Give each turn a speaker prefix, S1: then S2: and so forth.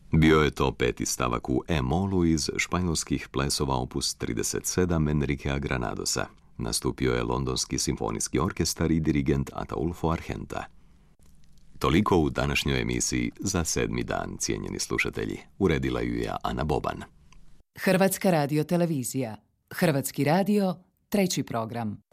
S1: Bio je to peti stavak u E-molu iz španjolskih plesova opus 37 Enriquea Granadosa. Nastupio je Londonski simfonijski orkestar i dirigent Ataulfo Argenta. Toliko u današnjoj emisiji Za sedmi dan, cijenjeni slušatelji. Uredila ju je Ana Boban.
S2: Hrvatska radiotelevizija. Hrvatski radio, 3. program.